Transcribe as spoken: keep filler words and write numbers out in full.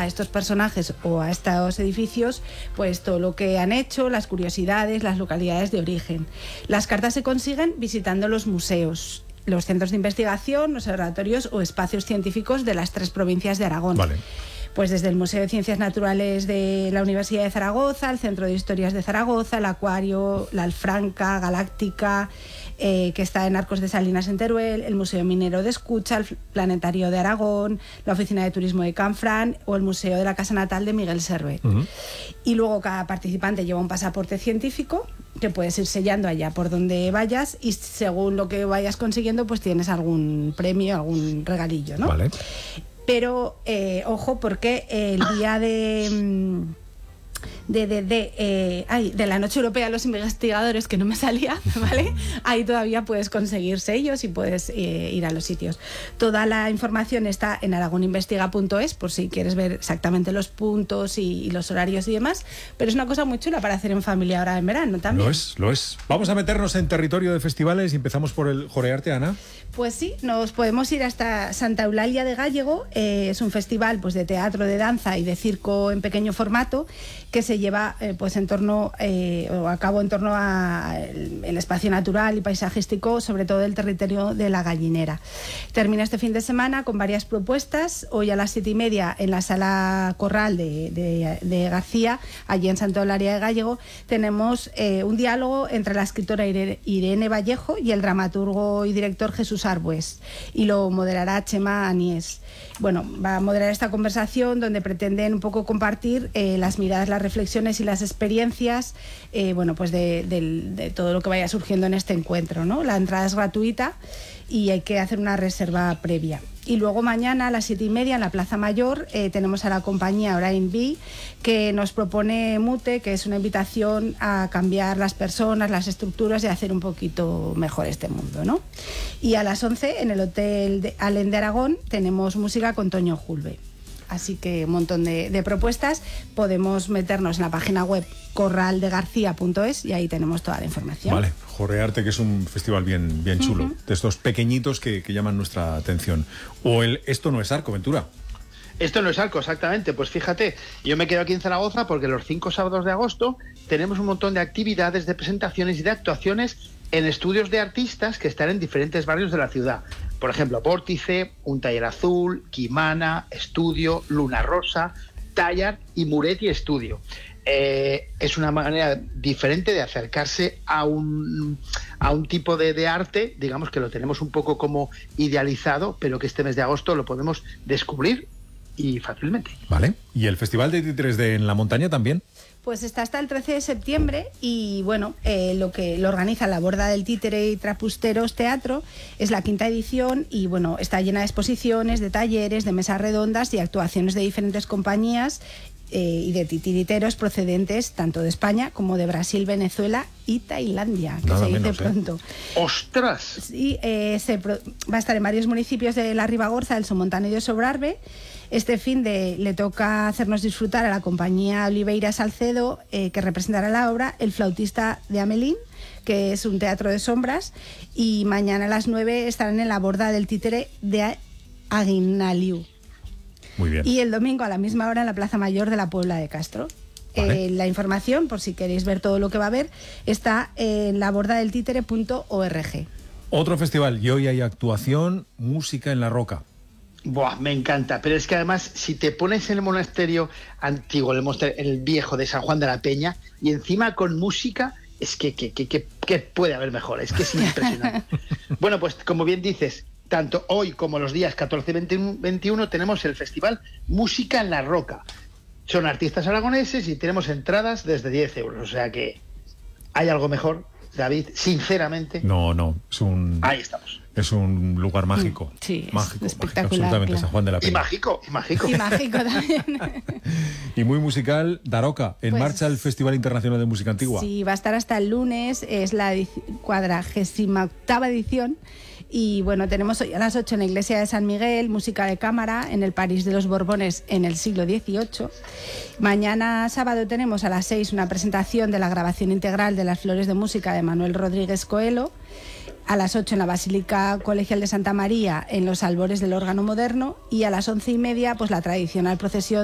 a estos personajes o a estos edificios pues todo lo que han hecho, las curiosidades, las localidades de origen. Las cartas se consiguen visitando los museos, los centros de investigación, observatorios o espacios científicos de las tres provincias de Aragón. Vale. Pues desde el Museo de Ciencias Naturales de la Universidad de Zaragoza, el Centro de Historias de Zaragoza, el Acuario, la Alfranca, Galáctica, eh, que está en Arcos de Salinas en Teruel, el Museo Minero de Escucha, el Planetario de Aragón, la Oficina de Turismo de Canfrán o el Museo de la Casa Natal de Miguel Servet. Uh-huh. Y luego cada participante lleva un pasaporte científico que puedes ir sellando allá por donde vayas y según lo que vayas consiguiendo pues tienes algún premio, algún regalillo, ¿no? Vale. Pero, eh, ojo, porque el día de... De, de, de, eh, ay, de la Noche Europea de los Investigadores, que no me salía, ¿vale? Ahí todavía puedes conseguir sellos y puedes eh, ir a los sitios. Toda la información está en aragoninvestiga punto es, por si quieres ver exactamente los puntos y, y los horarios y demás, pero es una cosa muy chula para hacer en familia ahora en verano también. Lo es, lo es. Vamos a meternos en territorio de festivales y empezamos por el Jorearte, Ana. Pues sí, nos podemos ir hasta Santa Eulalia de Gállego. Eh, es un festival pues, de teatro, de danza y de circo en pequeño formato que se lleva eh, pues en torno eh, o a cabo en torno a el, el espacio natural y paisajístico, sobre todo del territorio de La Gallinera. Termina este fin de semana con varias propuestas. Hoy a las siete y media en la Sala Corral de, de, de García, allí en Santa Eulalia de Gállego, tenemos eh, un diálogo entre la escritora Irene, Irene Vallejo y el dramaturgo y director Jesús Arbues, y lo moderará Chema Anies. Bueno, va a moderar esta conversación donde pretenden un poco compartir eh, las miradas, las reflexiones y las experiencias eh, bueno, pues de, de, de todo lo que vaya surgiendo en este encuentro, ¿no? La entrada es gratuita y hay que hacer una reserva previa. Y luego mañana a las siete y media en la Plaza Mayor eh, tenemos a la compañía Orain B, que nos propone Mute, que es una invitación a cambiar las personas, las estructuras y a hacer un poquito mejor este mundo, ¿no? Y a las once en el Hotel de Alén de Aragón tenemos música con Toño Julve. Así que un montón de, de propuestas. Podemos meternos en la página web corral de garcía punto es y ahí tenemos toda la información. Vale, Jorearte, que es un festival bien, bien chulo, uh-huh. de estos pequeñitos que, que llaman nuestra atención. O el Esto no es Arco, Ventura. Esto no es Arco, exactamente. Pues fíjate, yo me quedo aquí en Zaragoza porque los cinco sábados de agosto tenemos un montón de actividades, de presentaciones y de actuaciones en estudios de artistas que están en diferentes barrios de la ciudad. Por ejemplo, Vórtice, Un Taller Azul, Quimana, Estudio, Luna Rosa, Tallar y Muretti Estudio. Eh, es una manera diferente de acercarse a un, a un tipo de, de arte, digamos que lo tenemos un poco como idealizado, pero que este mes de agosto lo podemos descubrir y fácilmente. Vale. ¿Y el Festival de Títeres de En la Montaña también? Pues está hasta el trece de septiembre y bueno, eh, lo que lo organiza la Borda del Títere y Trapusteros Teatro es la quinta edición y bueno, está llena de exposiciones, de talleres, de mesas redondas y actuaciones de diferentes compañías eh, y de titiriteros procedentes tanto de España como de Brasil, Venezuela y Tailandia, que Nada se dice menos, pronto. ¿eh? ¡Ostras! Sí, eh, se pro- va a estar en varios municipios de la Ribagorza, del Somontano y de Sobrarbe. Este fin de le toca hacernos disfrutar a la compañía Oliveira Salcedo, eh, que representará la obra El Flautista de Amelín, que es un teatro de sombras, y mañana a las nueve estarán en la Borda del Títere de Aguinaliu. Muy bien. Y el domingo a la misma hora en la Plaza Mayor de la Puebla de Castro. Vale. Eh, la información, por si queréis ver todo lo que va a haber, está en la borda del títere punto org. Otro festival, y hoy hay actuación, música en la roca. Buah, me encanta, pero es que además si te pones en el monasterio antiguo, el, monasterio, el viejo de San Juan de la Peña, y encima con música, es que, que, que, que, que puede haber mejor, es que es impresionante. Bueno, pues como bien dices, tanto hoy como los días catorce y veintiuno tenemos el festival Música en la Roca. Son artistas aragoneses y tenemos entradas desde diez euros, o sea que hay algo mejor, David, sinceramente. No, no, es un... Ahí estamos. Es un lugar mágico. Sí, mágico, espectacular. Mágico, absolutamente, claro. San Juan de la Peña. Y mágico, y mágico. Y mágico también. Y muy musical, Daroca, en Pues, marcha el Festival Internacional de Música Antigua. Sí, va a estar hasta el lunes, es la cuadragésima octava edición. Y bueno, tenemos hoy a las ocho en la iglesia de San Miguel, música de cámara en el París de los Borbones en el siglo dieciocho. Mañana sábado tenemos a las seis una presentación de la grabación integral de las Flores de Música de Manuel Rodríguez Coelho. A las ocho en la Basílica Colegial de Santa María, en los albores del órgano moderno. Y a las once y media, pues la tradicional procesión